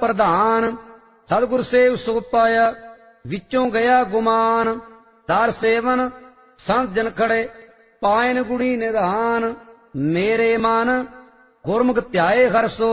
प्रधान। सतगुर सेव सुख पाया विचों गया गुमान। दार सेवन संत जन खड़े पायन गुणी निधान। मेरे मन गुरमुख ध्याए हर सो